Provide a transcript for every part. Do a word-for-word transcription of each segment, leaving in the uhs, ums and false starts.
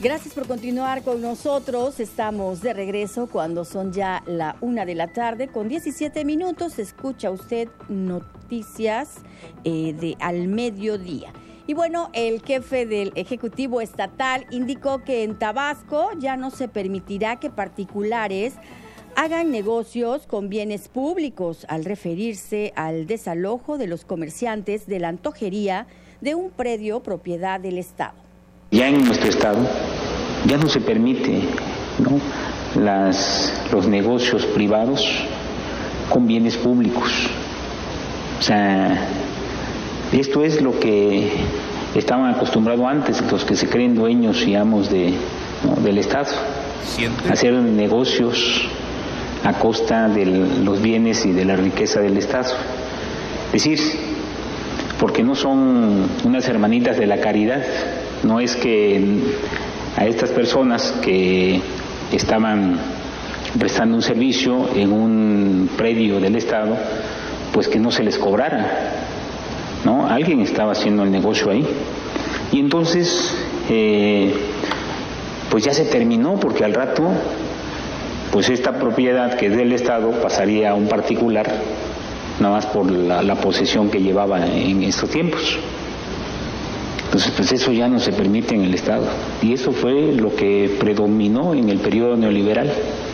Gracias por continuar con nosotros. Estamos de regreso cuando son ya la una de la tarde con diecisiete minutos. Escucha usted noticias eh, de al mediodía. Y bueno, el jefe del Ejecutivo Estatal indicó que en Tabasco ya no se permitirá que particulares hagan negocios con bienes públicos al referirse al desalojo de los comerciantes de la antojería de un predio propiedad del Estado. Ya en nuestro estado ya no se permite, ¿no?, las, los negocios privados con bienes públicos. O sea, esto es lo que estaban acostumbrados antes los que se creen dueños y amos de, ¿no?, del Estado. ¿Siente? Hacer negocios a costa de los bienes y de la riqueza del Estado. Es decir, porque no son unas hermanitas de la caridad. No es que a estas personas que estaban prestando un servicio en un predio del Estado, pues que no se les cobrara, ¿no? Alguien estaba haciendo el negocio ahí. Y entonces, eh, pues ya se terminó, porque al rato, pues esta propiedad que es del Estado pasaría a un particular, nada más por la, la posesión que llevaba en estos tiempos. Entonces, pues eso ya no se permite en el Estado. Y eso fue lo que predominó en el periodo neoliberal.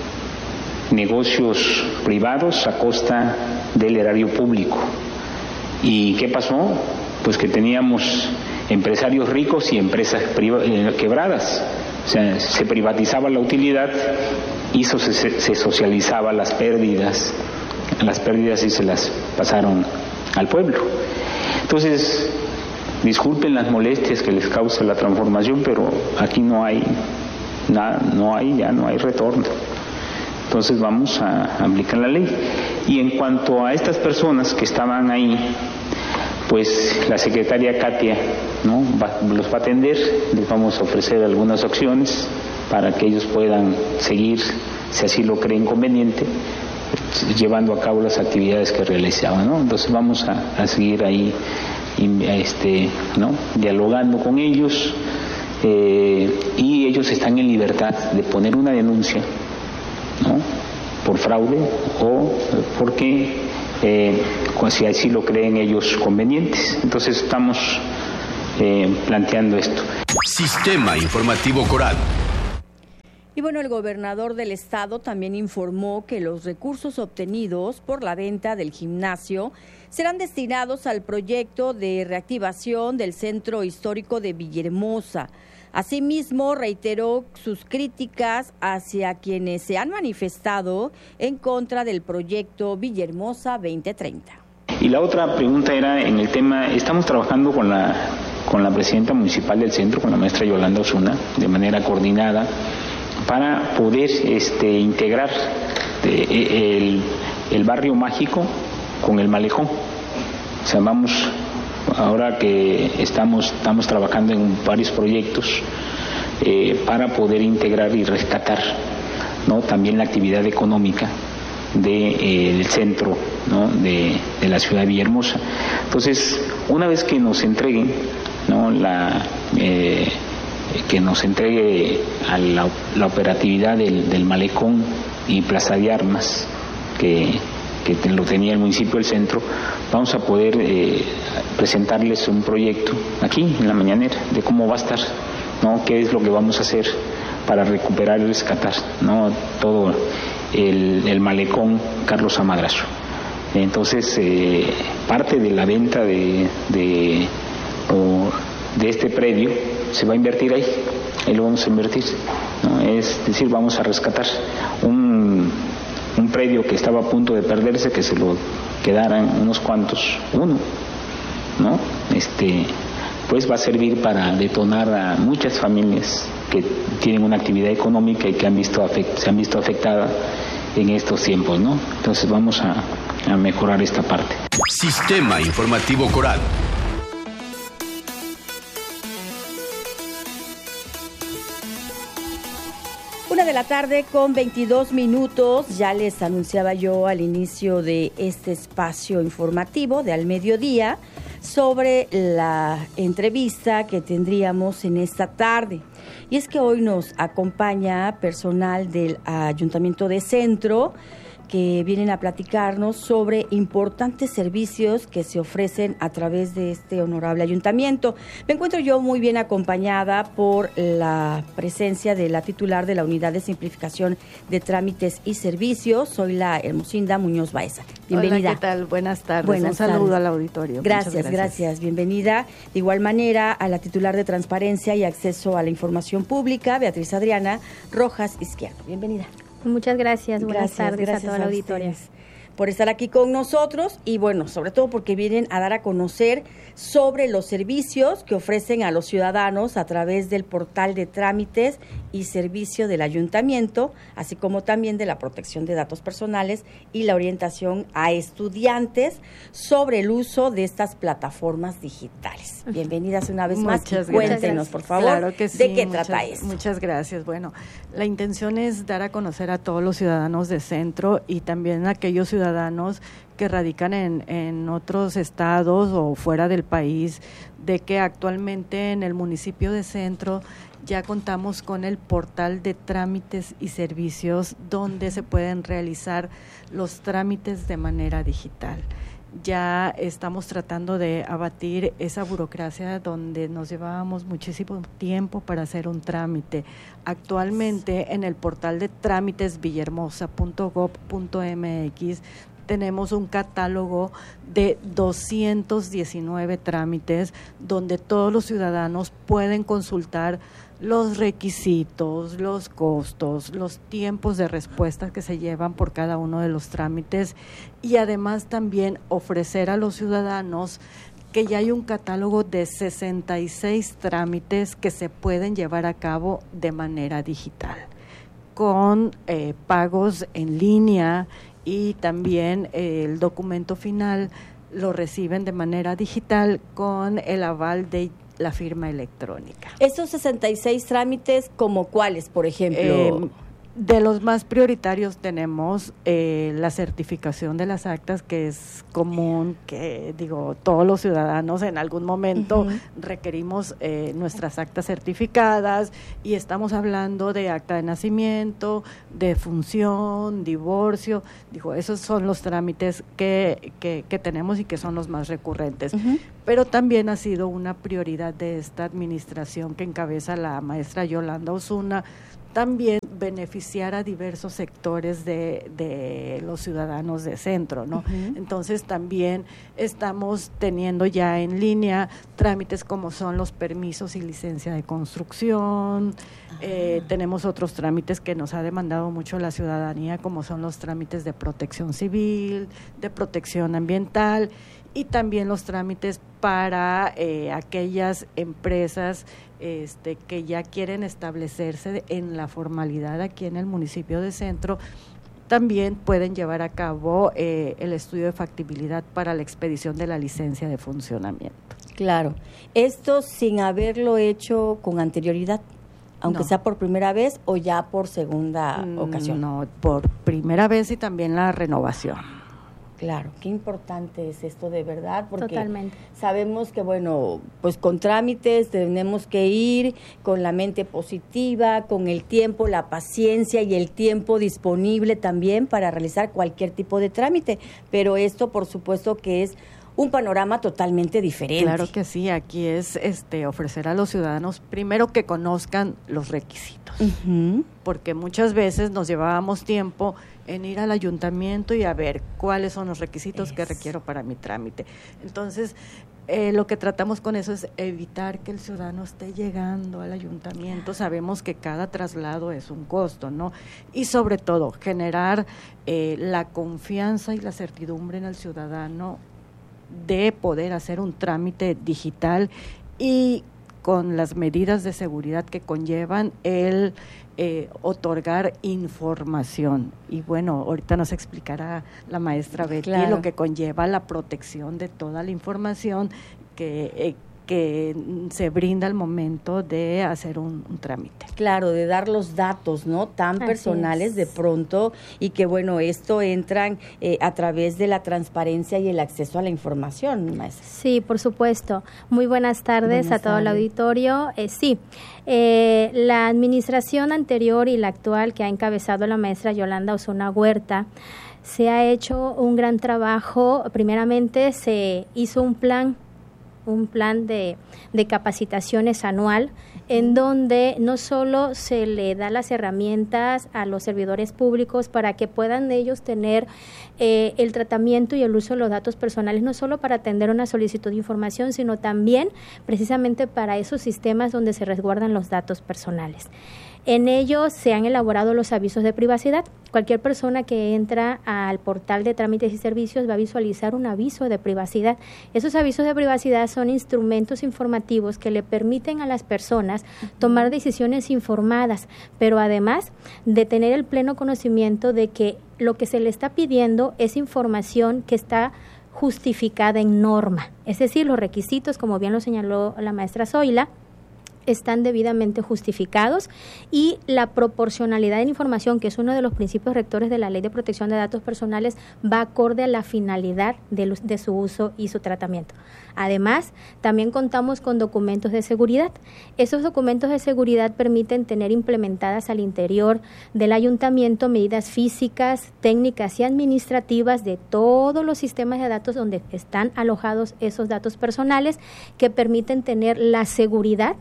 Negocios privados a costa del erario público. ¿Y qué pasó? Pues que teníamos empresarios ricos y empresas quebradas. O sea, se privatizaba la utilidad y eso se, se socializaba las pérdidas. Las pérdidas sí se las pasaron al pueblo. Entonces, disculpen las molestias que les causa la transformación, pero aquí no hay nada, no hay, ya no hay retorno. Entonces vamos a aplicar la ley. Y en cuanto a estas personas que estaban ahí, pues la secretaria Katia, ¿no?, va, los va a atender, les vamos a ofrecer algunas opciones para que ellos puedan seguir, si así lo creen conveniente, llevando a cabo las actividades que realizaban, ¿no? Entonces vamos a, a seguir ahí, este, ¿no?, dialogando con ellos, eh, y ellos están en libertad de poner una denuncia, ¿no?, por fraude o porque eh, si así lo creen ellos convenientes. Entonces estamos eh, planteando esto. Sistema Informativo Coral. Y bueno, el gobernador del estado también informó que los recursos obtenidos por la venta del gimnasio serán destinados al proyecto de reactivación del Centro Histórico de Villahermosa. Asimismo, reiteró sus críticas hacia quienes se han manifestado en contra del proyecto Villahermosa veinte treinta. Y la otra pregunta era en el tema, estamos trabajando con la, con la presidenta municipal del centro, con la maestra Yolanda Osuna, de manera coordinada, para poder este, integrar de, el, el barrio mágico con el malecón. O sea, vamos, ahora que estamos, estamos trabajando en varios proyectos eh, para poder integrar y rescatar, ¿no?, también la actividad económica del de, eh, centro, ¿no?, de, de la ciudad de Villahermosa. Entonces, una vez que nos entreguen, ¿no?, la... Eh, que nos entregue a la, la operatividad del, del malecón y plaza de armas que, que lo tenía el municipio del centro, vamos a poder eh, presentarles un proyecto aquí en la mañanera de cómo va a estar, ¿no?, qué es lo que vamos a hacer para recuperar y rescatar, ¿no?, todo el, el malecón Carlos Amadrazo. Entonces, eh, parte de la venta de, de, o, de este predio se va a invertir ahí, ahí lo vamos a invertir, ¿no? Es decir, vamos a rescatar un, un predio que estaba a punto de perderse, que se lo quedaran unos cuantos, uno, ¿no? Este, pues va a servir para detonar a muchas familias que tienen una actividad económica y que han visto afect, se han visto afectadas en estos tiempos, ¿no? Entonces vamos a, a mejorar esta parte. Sistema Informativo Coral. Una de la tarde con veintidós minutos, ya les anunciaba yo al inicio de este espacio informativo de Al Mediodía, sobre la entrevista que tendríamos en esta tarde. Y es que hoy nos acompaña personal del Ayuntamiento de Centro, que vienen a platicarnos sobre importantes servicios que se ofrecen a través de este honorable ayuntamiento. Me encuentro yo muy bien acompañada por la presencia de la titular de la Unidad de Simplificación de Trámites y Servicios. Soy la Hermosinda Muñoz Baeza. Bienvenida. Hola, ¿qué tal? Buenas tardes. Buenas Un saludo tardes. al auditorio. Gracias, gracias, gracias. Bienvenida. De igual manera a la titular de Transparencia y Acceso a la Información Pública, Beatriz Adriana Rojas Izquierdo. Bienvenida. Muchas gracias, buenas gracias, tardes gracias a toda la a auditoria. ustedes por estar aquí con nosotros y bueno, sobre todo porque vienen a dar a conocer sobre los servicios que ofrecen a los ciudadanos a través del portal de trámites y servicio del ayuntamiento, así como también de la protección de datos personales y la orientación a estudiantes sobre el uso de estas plataformas digitales. Bienvenidas una vez más. Muchas y cuéntenos, gracias. por favor, Claro que sí, de qué muchas, trata esto. Muchas gracias. Bueno, la intención es dar a conocer a todos los ciudadanos de Centro y también a aquellos ciudadanos que radican en, en otros estados o fuera del país, de que actualmente en el municipio de Centro ya contamos con el portal de trámites y servicios donde se pueden realizar los trámites de manera digital. Ya estamos tratando de abatir esa burocracia donde nos llevábamos muchísimo tiempo para hacer un trámite. Actualmente en el portal de trámites villahermosa punto gob punto mx tenemos un catálogo de doscientos diecinueve trámites donde todos los ciudadanos pueden consultar los requisitos, los costos, los tiempos de respuesta que se llevan por cada uno de los trámites y además también ofrecer a los ciudadanos que ya hay un catálogo de sesenta y seis trámites que se pueden llevar a cabo de manera digital, con eh, pagos en línea y también eh, el documento final lo reciben de manera digital con el aval de la firma electrónica. ¿Estos sesenta y seis trámites como cuáles, por ejemplo? Eh, de los más prioritarios tenemos eh, la certificación de las actas, que es común, que digo, todos los ciudadanos en algún momento uh-huh. requerimos eh, nuestras actas certificadas y estamos hablando de acta de nacimiento, de función, divorcio, digo, esos son los trámites que, que, que tenemos y que son los más recurrentes. Uh-huh. Pero también ha sido una prioridad de esta administración que encabeza la maestra Yolanda Osuna, también beneficiar a diversos sectores de, de los ciudadanos de Centro, ¿no? Uh-huh. Entonces también estamos teniendo ya en línea trámites como son los permisos y licencia de construcción, uh-huh. eh, tenemos otros trámites que nos ha demandado mucho la ciudadanía, como son los trámites de protección civil, de protección ambiental y también los trámites para eh, aquellas empresas este, que ya quieren establecerse en la formalidad aquí en el municipio de Centro. También pueden llevar a cabo eh, el estudio de factibilidad para la expedición de la licencia de funcionamiento. Claro, esto sin haberlo hecho con anterioridad, aunque no. sea por primera vez o ya por segunda mm, ocasión. No, por primera vez y también la renovación. Claro, qué importante es esto de verdad, porque Totalmente. sabemos que, bueno, pues con trámites tenemos que ir con la mente positiva, con el tiempo, la paciencia y el tiempo disponible también para realizar cualquier tipo de trámite, pero esto por supuesto que es un panorama totalmente diferente. Claro que sí, aquí es este ofrecer a los ciudadanos primero que conozcan los requisitos, uh-huh. porque muchas veces nos llevábamos tiempo en ir al ayuntamiento y a ver cuáles son los requisitos es. que requiero para mi trámite. Entonces, eh, lo que tratamos con eso es evitar que el ciudadano esté llegando al ayuntamiento. Sabemos que cada traslado es un costo, ¿no? Y sobre todo, generar eh, la confianza y la certidumbre en el ciudadano de poder hacer un trámite digital y con las medidas de seguridad que conllevan el eh, otorgar información. Y bueno, ahorita nos explicará la maestra Betty claro. lo que conlleva la protección de toda la información que, eh, que se brinda al momento de hacer un, un trámite. Claro, de dar los datos, ¿no? Tan Así personales es. de pronto, y que bueno, esto entran eh, a través de la transparencia y el acceso a la información, maestra. Sí, por supuesto. Muy buenas tardes Buenas a todo el tardes. auditorio. Eh, sí, eh, la administración anterior y la actual que ha encabezado la maestra Yolanda Osuna Huerta, se ha hecho un gran trabajo. Primeramente se hizo un plan un plan de, de capacitaciones anual, en donde no solo se le da las herramientas a los servidores públicos para que puedan ellos tener eh, el tratamiento y el uso de los datos personales, no solo para atender una solicitud de información, sino también precisamente para esos sistemas donde se resguardan los datos personales. En ellos se han elaborado los avisos de privacidad. Cualquier persona que entra al portal de trámites y servicios va a visualizar un aviso de privacidad. Esos avisos de privacidad son instrumentos informativos que le permiten a las personas tomar decisiones informadas, pero además de tener el pleno conocimiento de que lo que se le está pidiendo es información que está justificada en norma. Es decir, los requisitos, como bien lo señaló la maestra Zoila, están debidamente justificados, y la proporcionalidad de la información, que es uno de los principios rectores de la Ley de Protección de Datos Personales, va acorde a la finalidad de, los, de su uso y su tratamiento. Además, también contamos con documentos de seguridad. Esos documentos de seguridad permiten tener implementadas al interior del ayuntamiento medidas físicas, técnicas y administrativas de todos los sistemas de datos donde están alojados esos datos personales, que permiten tener la seguridad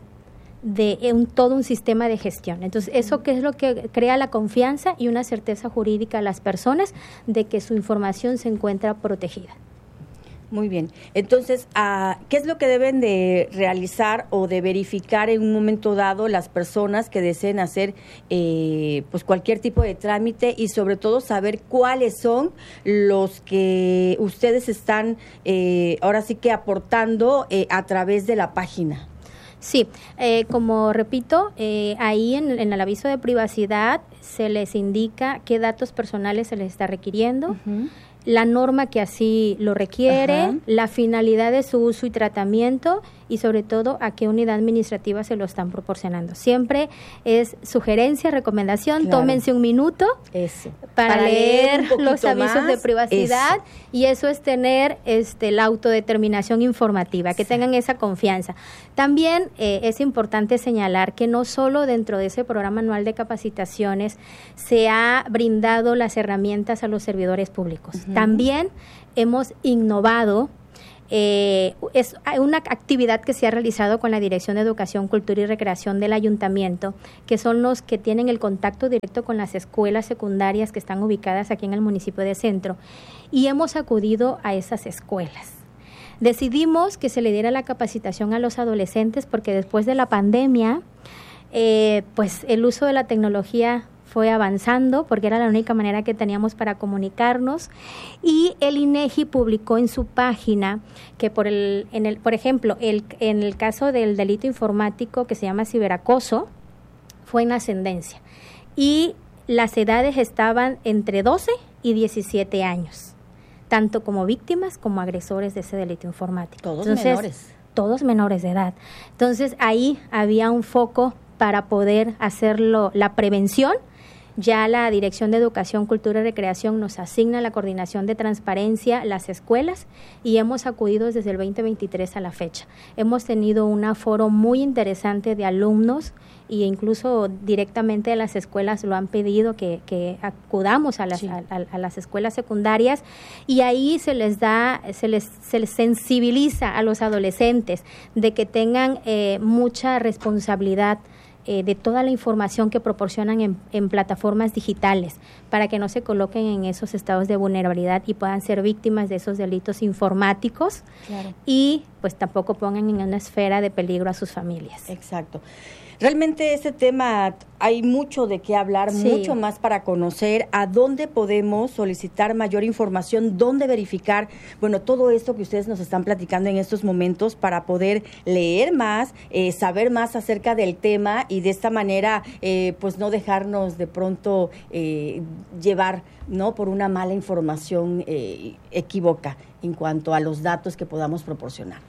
de un, todo un sistema de gestión. Entonces, eso que es lo que crea la confianza y una certeza jurídica a las personas de que su información se encuentra protegida. Muy bien. Entonces, uh, ¿qué es lo que deben de realizar o de verificar en un momento dado las personas que deseen hacer eh, pues cualquier tipo de trámite, y sobre todo saber cuáles son los que ustedes están eh, ahora sí que aportando eh, a través de la página? Sí, eh, como repito, eh, ahí en, en el aviso de privacidad se les indica qué datos personales se les está requiriendo, uh-huh. la norma que así lo requiere, uh-huh. la finalidad de su uso y tratamiento, y sobre todo a qué unidad administrativa se lo están proporcionando. Siempre es sugerencia, recomendación, claro. Tómense un minuto eso. para, para leer, leer los avisos más, de privacidad, eso. Y eso es tener este, la autodeterminación informativa, que sí. tengan esa confianza. También eh, es importante señalar que no solo dentro de ese programa anual de capacitaciones se ha brindado las herramientas a los servidores públicos, uh-huh. también hemos innovado. Eh, es una actividad que se ha realizado con la Dirección de Educación, Cultura y Recreación del Ayuntamiento, que son los que tienen el contacto directo con las escuelas secundarias que están ubicadas aquí en el municipio de Centro, y hemos acudido a esas escuelas. Decidimos que se le diera la capacitación a los adolescentes porque después de la pandemia, eh, pues el uso de la tecnología fue avanzando, porque era la única manera que teníamos para comunicarnos, y el INEGI publicó en su página que por el, en el, por ejemplo, el, en el caso del delito informático que se llama ciberacoso, fue en ascendencia, y las edades estaban entre doce y diecisiete años, tanto como víctimas como agresores de ese delito informático. Todos Entonces, menores. Todos menores de edad. Entonces, ahí había un foco para poder hacerlo, la prevención. Ya la Dirección de Educación, Cultura y Recreación nos asigna la coordinación de transparencia, las escuelas, y hemos acudido desde el veinte veintitrés a la fecha. Hemos tenido un aforo muy interesante de alumnos, e incluso directamente las escuelas lo han pedido que, que acudamos a las, sí. a, a, a las escuelas secundarias, y ahí se les da, se les, se les sensibiliza a los adolescentes de que tengan eh, mucha responsabilidad Eh, de toda la información que proporcionan en, en plataformas digitales, para que no se coloquen en esos estados de vulnerabilidad y puedan ser víctimas de esos delitos informáticos, claro. y pues tampoco pongan en una esfera de peligro a sus familias. Exacto. Realmente ese tema hay mucho de qué hablar, sí. mucho más para conocer, a dónde podemos solicitar mayor información, dónde verificar, bueno, todo esto que ustedes nos están platicando en estos momentos, para poder leer más, eh, saber más acerca del tema, y de esta manera eh, pues no dejarnos de pronto eh, llevar, ¿no?, por una mala información eh, equívoca en cuanto a los datos que podamos proporcionar.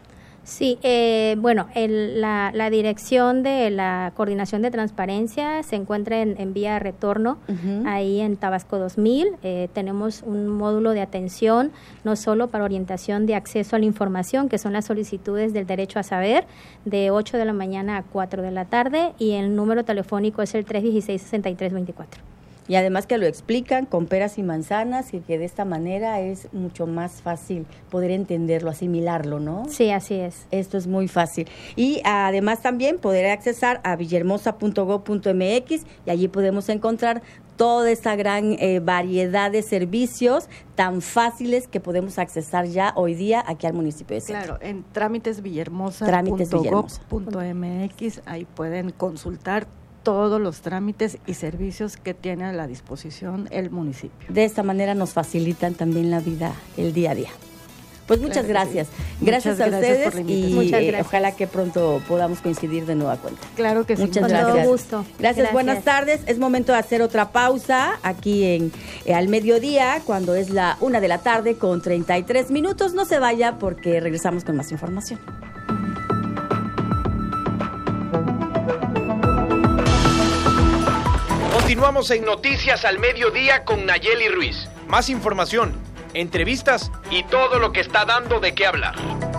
Sí, eh, bueno, el, la, la dirección de la Coordinación de Transparencia se encuentra en, en vía retorno, uh-huh. ahí en Tabasco dos mil. Eh, tenemos un módulo de atención, no solo para orientación de acceso a la información, que son las solicitudes del derecho a saber, de ocho de la mañana a cuatro de la tarde, y el número telefónico es el tres uno seis, seis tres dos cuatro. Y además que lo explican con peras y manzanas, y que de esta manera es mucho más fácil poder entenderlo, asimilarlo, ¿no? Sí, así es. Esto es muy fácil. Y además también poder accesar a villahermosa punto gob punto eme equis, y allí podemos encontrar toda esta gran eh, variedad de servicios tan fáciles que podemos accesar ya hoy día aquí al municipio de Centro. Claro, en trámites villahermosa punto gob punto eme equis, ahí pueden consultar todos los trámites y servicios que tiene a la disposición el municipio. De esta manera nos facilitan también la vida, el día a día. Pues muchas claro gracias. Sí. Gracias muchas a gracias ustedes y muchas gracias. Ojalá que pronto podamos coincidir de nueva cuenta. Claro que sí. Muchas Con gracias. todo gusto. Gracias, gracias, buenas tardes. Es momento de hacer otra pausa aquí en eh, al mediodía, cuando es la una de la tarde con treinta y tres minutos. No se vaya porque regresamos con más información. Continuamos en Noticias al Mediodía con Nayeli Ruiz. Más información, entrevistas y todo lo que está dando de qué hablar.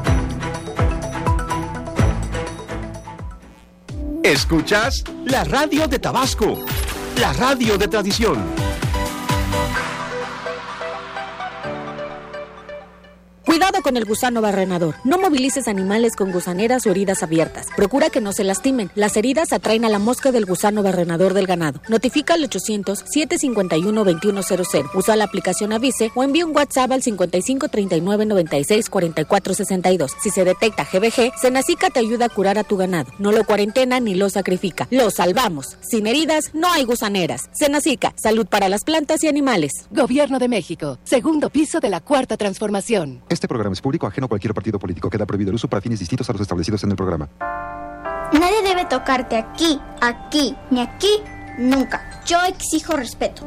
Escuchas la radio de Tabasco, la radio de tradición. Cuidado con el gusano barrenador. No movilices animales con gusaneras o heridas abiertas. Procura que no se lastimen. Las heridas atraen a la mosca del gusano barrenador del ganado. Notifica al ochocientos, siete cinco uno, dos uno cero cero. Usa la aplicación Avise o envía un WhatsApp al cincuenta y cinco, treinta y nueve, noventa y seis, cuarenta y cuatro sesenta y dos. Si se detecta G B G, Senacica te ayuda a curar a tu ganado. No lo cuarentena ni lo sacrifica. Lo salvamos. Sin heridas no hay gusaneras. Senacica, salud para las plantas y animales. Gobierno de México. Segundo piso de la Cuarta Transformación. Este programa es público, ajeno a cualquier partido político. Queda prohibido el uso para fines distintos a los establecidos en el programa. Nadie debe tocarte aquí, aquí, ni aquí, nunca. Yo exijo respeto.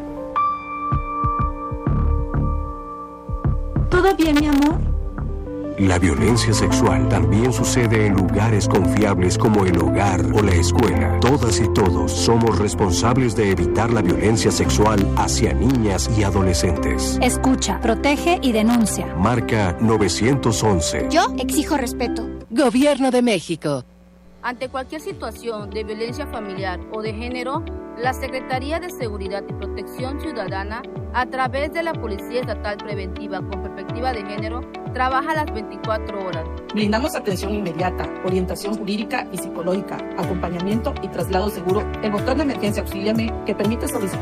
¿Todo bien, mi amor? La violencia sexual también sucede en lugares confiables como el hogar o la escuela. Todas y todos somos responsables de evitar la violencia sexual hacia niñas y adolescentes. Escucha, protege y denuncia. Marca nueve once. Yo exijo respeto. Gobierno de México. Ante cualquier situación de violencia familiar o de género, la Secretaría de Seguridad y Protección Ciudadana, a través de la Policía Estatal Preventiva con Perspectiva de Género, trabaja las veinticuatro horas. Brindamos atención inmediata, orientación jurídica y psicológica, acompañamiento y traslado seguro. El botón de emergencia Auxíliame, que permite solicitar